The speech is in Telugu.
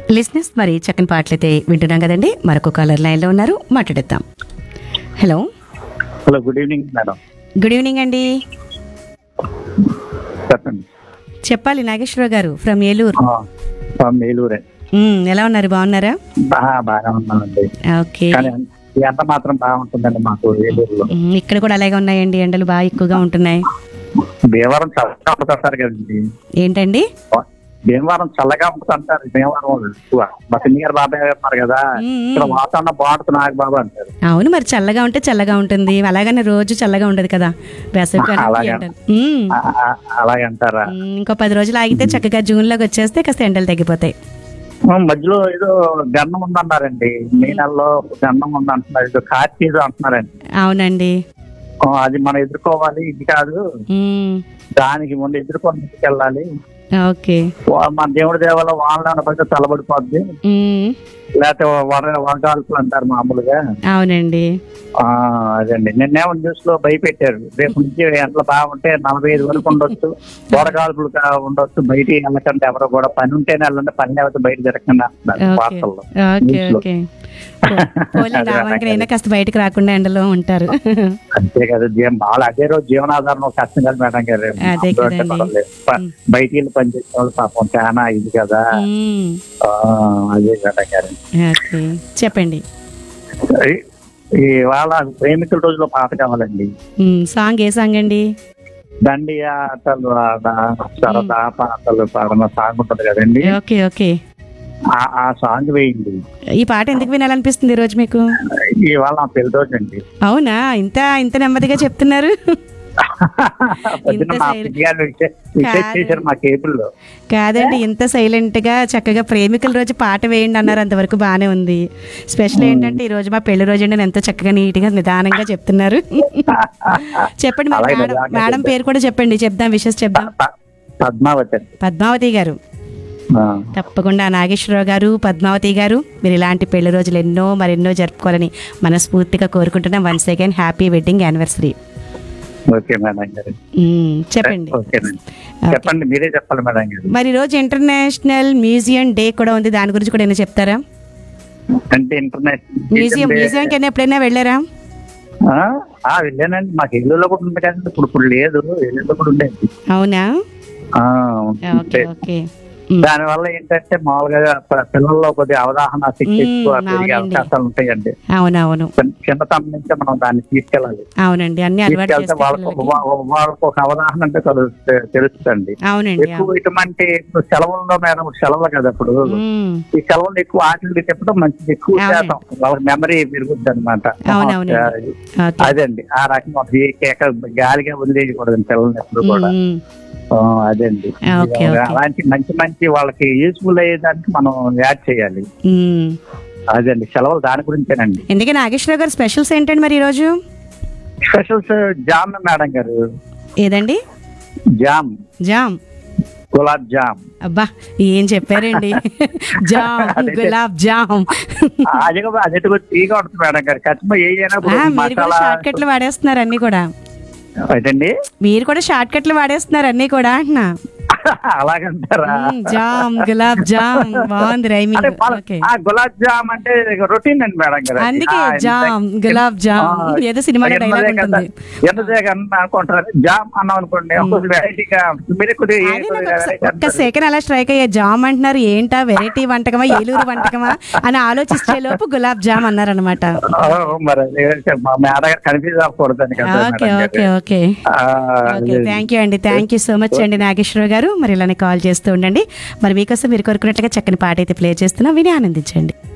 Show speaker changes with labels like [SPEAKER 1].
[SPEAKER 1] లిస్నెస్ మరి చక్కని పాటలైతే వింటున్నాం కదండి. మరొక కాలర్ లైన్లో ఉన్నారు, మాట్లాడేద్దాం. Hello
[SPEAKER 2] hello, good evening madam.
[SPEAKER 1] Good evening అండి.
[SPEAKER 2] చెప్పండి.
[SPEAKER 1] చెప్పాలి నాగేశ్వరరావు గారు ఫ్రమ్ ఏలూరు.
[SPEAKER 2] మేలూరే.
[SPEAKER 1] ఎలా ఉన్నారు, బాగున్నారా?
[SPEAKER 2] బాగా ఉన్నానండి.
[SPEAKER 1] ఓకే.
[SPEAKER 2] కానీ ఎంత మాత్రం బాగుంటుందండి మాకు ఏలూరులో.
[SPEAKER 1] ఇక్కడ కూడా అలాగే ఉన్నాయండి, ఎండలు బాగా ఎక్కువగా ఉంటున్నాయి.
[SPEAKER 2] భీమవరం చల్లగా ఉంటుంటారు కదండి.
[SPEAKER 1] ఏంటండి?
[SPEAKER 2] భీమవరం చల్లగా ఉంటుంటారు. భీమవరం ఎక్కువ మా పిన్ని బాబాయ్ ఉన్నారు కదా, ఇక్కడ వాతావరణం బాగుంటుంది నాకు బాబా అంటారు.
[SPEAKER 1] అవును, మరి చల్లగా ఉంటే చల్లగా ఉంటుంది, అలాగనే రోజు చల్లగా ఉండదు కదా వేసవి
[SPEAKER 2] అలాగే అంటారా?
[SPEAKER 1] ఇంకో 10 రోజులు ఆగితే చక్కగా జూన్ లోకి వచ్చేస్తే కాస్త ఎండలు తగ్గిపోతాయి.
[SPEAKER 2] మధ్యలో ఏదో గన్నం ఉందన్నారండి, మే నెలలో గన్నం ఉంది అంటున్నారు, ఏదో కార్తీక అంటున్నారండి.
[SPEAKER 1] అవునండి,
[SPEAKER 2] అది మనం ఎదుర్కోవాలి, ఇది కాదు దానికి ముందు ఎదుర్కొని ముందుకెళ్ళాలి.
[SPEAKER 1] ఓకే.
[SPEAKER 2] మన దేవుడి దేవాల వానలో పడితే తలబడిపోద్ది, లేకపోతే వడగాల్పులు అంటారు మామూలుగా.
[SPEAKER 1] అవునండి.
[SPEAKER 2] అదండి నిన్నేమో న్యూస్ లో భయపెట్టారు, రేపు నుంచి ఎండలు బాగుంటే 45 వరకు ఉండొచ్చు, వడగాల్పులు ఉండొచ్చు, బయటికి వెళ్ళకంటే ఎవరో కూడా పని ఉంటేనే వెళ్ళండి, పని లేకపోతే బయట జరగకుండా అంటున్నారు వార్తల్లో.
[SPEAKER 1] కాస్త బయటకు రాకుండా ఎండలో ఉంటారు.
[SPEAKER 2] అంతే కదా, బాగా అదే రోజు జీవనాధారం కష్టం కదా మేడం గారు. బయటికి వెళ్ళి పనిచేసే వాళ్ళు పాపం చాలా ఇది కదా. అదే మేడం గారు.
[SPEAKER 1] చెప్పండి.
[SPEAKER 2] ఇవాళ ప్రేమికుల రోజులో పాట కావాలండి.
[SPEAKER 1] సాంగ్ ఏ సాంగ్ అండి?
[SPEAKER 2] దండియా ఆటలు సరదా పాటలు పాడిన సాంగ్ ఉంటుంది కదండి.
[SPEAKER 1] ఓకే ఓకే,
[SPEAKER 2] ఆ సాంగ్ వేయండి.
[SPEAKER 1] ఈ పాట ఎందుకు వినాలనిపిస్తుంది ఈ రోజు మీకు?
[SPEAKER 2] ఇవాళ నా పెళ్లి రోజు అండి.
[SPEAKER 1] అవునా, ఇంత నెమ్మదిగా చెప్తున్నారు. కాదండి, ఇంత సైలెంట్ గా చక్కగా ప్రేమికుల రోజు పాట వేయండి అన్నారు, అంతవరకు బానే ఉంది. స్పెషల్ ఏంటంటే ఈ రోజు మా పెళ్లి రోజు అండి, ఎంతో చక్కగా నీట్ గా నిదానంగా చెప్తున్నారు. చెప్పండి, మేడం పేరు కూడా చెప్పండి, చెప్దాం, విషెస్ చెప్దాం. పద్మావతి గారు. తప్పకుండా నాగేశ్వరరావు గారు, పద్మావతి గారు, మీరు ఇలాంటి పెళ్లి రోజులు మరెన్నో జరుపుకోవాలని మనస్ఫూర్తిగా కోరుకుంటున్నాం. Once again happy wedding anniversary. చెప్పండి.
[SPEAKER 2] చెప్పండి, మీరే చెప్పాలి మేడం గారు.
[SPEAKER 1] మరి రోజు ఇంటర్నేషనల్ మ్యూజియం డే కూడా ఉంది, దాని గురించి కూడా ఏమైనా చెప్తారా?
[SPEAKER 2] అంటే ఇంటర్నేషనల్
[SPEAKER 1] మ్యూజియం కి ఎప్పుడైనా వెళ్ళారా?
[SPEAKER 2] వెళ్ళానండి, మాకు ఏలూరులో కూడా ఉంది కానీ ఇప్పుడు లేదు, ఏలూరులో కూడా ఉండేది.
[SPEAKER 1] అవునా? ఓకే.
[SPEAKER 2] దానివల్ల ఏంటంటే మామూలుగా పిల్లల్లో కొద్దిగా అవగాహన శక్తి ఎక్కువ పెరిగే అవకాశాలు ఉంటాయండి.
[SPEAKER 1] అవునవును,
[SPEAKER 2] చిన్నతనం నుంచే మనం దాన్ని తీసుకెళ్ళాలి.
[SPEAKER 1] అవునండి,
[SPEAKER 2] తీసుకెళ్తే వాళ్ళకు ఒక అవగాహన అంటే తెలుస్తుంది. ఎక్కువ ఇటువంటి సెలవుల్లో మేడం, సెలవులు కదా ఇప్పుడు, ఈ సెలవులు ఎక్కువ ఆటలు చెప్పడం మంచిది, ఎక్కువ శాతం వాళ్ళకి మెమరీ పెరుగుద్ది అనమాట. అదండి, ఆ రకంగా గాలిగా వదిలేయకూడదు పిల్లల్ని ఎప్పుడు కూడా. అదండి, అలాంటి మంచి మంచి వాళ్ళకి యూస్ఫుల్ అయ్యేదానికి మనం యాడ్ చేయాలి. అదండి, సెలవులు దాని గురించేనండి.
[SPEAKER 1] ఎందుకంటే నాగేశ్వరరావు గారు స్పెషల్స్ ఏంటండి మరి ఈ రోజు?
[SPEAKER 2] స్పెషల్స్ జామ్ మేడం గారు.
[SPEAKER 1] ఏదండి?
[SPEAKER 2] జామ్. గులాబ్ జామ్.
[SPEAKER 1] అబ్బా, ఏం చెప్పారండి! జామ్, గులాబ్ జామ్.
[SPEAKER 2] అదే తీగా ఉంటుంది మేడం గారు.
[SPEAKER 1] షార్ట్ కట్లు వాడేస్తున్నారు అన్ని కూడా.
[SPEAKER 2] ఏంటండి,
[SPEAKER 1] మీరు కూడా షార్ట్ కట్లు వాడేస్తున్నారు అన్ని కూడా అంటున్నా.
[SPEAKER 2] అలాగంటారా?
[SPEAKER 1] జామ్, గులాబ్ జామ్ బాగుంది రైమింగ్.
[SPEAKER 2] గులాబ్ జామ్ అంటే రొటీన్ అండి మేడం గారు,
[SPEAKER 1] అందుకే జామ్, గులాబ్ జామ్ ఏదో సినిమాలో డైలాగ్ ఉంటుంది.
[SPEAKER 2] అనుకుంటారు జామ్ అన్నాం అనుకోండి, వెరైటీగా
[SPEAKER 1] ఒక్క సెకండ్ అలా స్ట్రైక్ అయ్యే, జామ్ అంటున్నారు ఏంటా, వెరైటీ వంటకమా, ఏలూరు వంటకమా అని ఆలోచించే లోపు గులాబ్ జామ్ అన్నారనమాట.
[SPEAKER 2] కన్ఫ్యూజ్ అవ్వకూడదు.
[SPEAKER 1] Okay okay okay, thank you అండి, థ్యాంక్ యూ సో మచ్ అండి నాగేశ్వరరావు గారు. మరి ఇలానే కాల్ చేస్తూ ఉండండి. మరి మీకోసం మీరు కోరుకున్నట్లుగా చక్కని పాట అయితే ప్లే చేస్తున్నాం, విని ఆనందించండి.